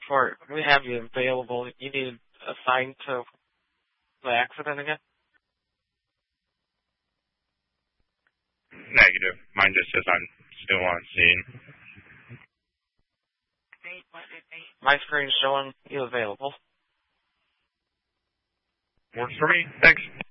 We have you available. You need assigned to the accident again? Negative. Mine just says I'm still on scene. My screen's showing you available. Works for me. Thanks.